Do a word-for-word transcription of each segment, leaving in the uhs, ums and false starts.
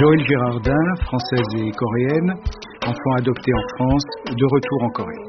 Joëlle Girardin, française et coréenne, enfant adopté en France, de retour en Corée.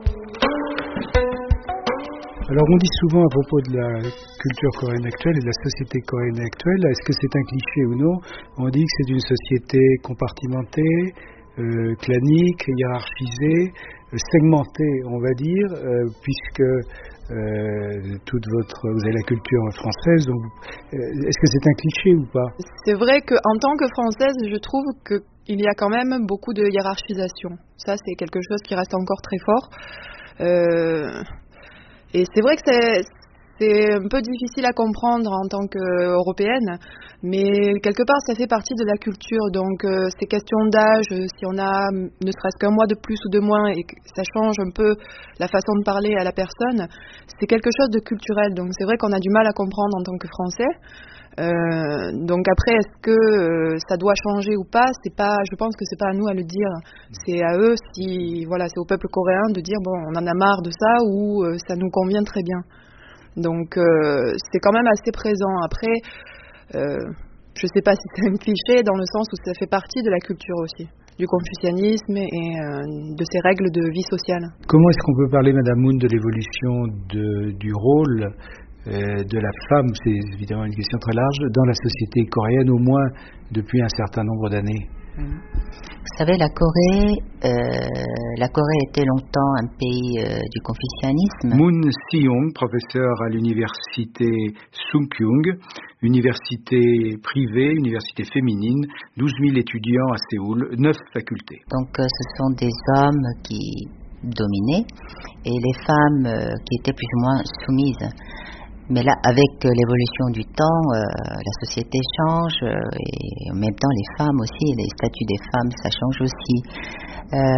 Alors on dit souvent à propos de la culture coréenne actuelle et de la société coréenne actuelle, est-ce que c'est un cliché ou non? On dit que c'est une société compartimentée, euh, clanique, hiérarchisée, segmentée, on va dire, euh, puisque euh, toute votre, vous avez la culture française, donc euh, est-ce que c'est un cliché ou pas? C'est vrai qu'en tant que Française, je trouve qu'il y a quand même beaucoup de hiérarchisation. Ça, c'est quelque chose qui reste encore très fort. Euh, et c'est vrai que c'est... C'est un peu difficile à comprendre en tant qu'Européenne, mais quelque part ça fait partie de la culture, donc euh, ces questions d'âge, si on a ne serait-ce qu'un mois de plus ou de moins et que ça change un peu la façon de parler à la personne, c'est quelque chose de culturel, donc c'est vrai qu'on a du mal à comprendre en tant que Français. Euh, donc après, est-ce que euh, ça doit changer ou pas, c'est pas, je pense que c'est pas à nous à le dire, c'est à eux, si voilà, c'est au peuple coréen de dire bon, on en a marre de ça ou euh, ça nous convient très bien. Donc euh, c'est quand même assez présent. Après, euh, je ne sais pas si c'est un cliché dans le sens où ça fait partie de la culture aussi, du confucianisme et euh, de ses règles de vie sociale. Comment est-ce qu'on peut parler, Madame Moon, de l'évolution de, du rôle euh, de la femme, c'est évidemment une question très large, dans la société coréenne, au moins depuis un certain nombre d'années? Vous savez, la Corée, euh, la Corée était longtemps un pays euh, du confucianisme. Moon Si-young, professeur à l'université Sungkyung, université privée, université féminine, douze mille étudiants à Séoul, neuf facultés. Donc euh, ce sont des hommes qui dominaient et les femmes euh, qui étaient plus ou moins soumises. Mais là, avec l'évolution du temps, euh, la société change euh, et en même temps les femmes aussi, les statuts des femmes, ça change aussi. Euh,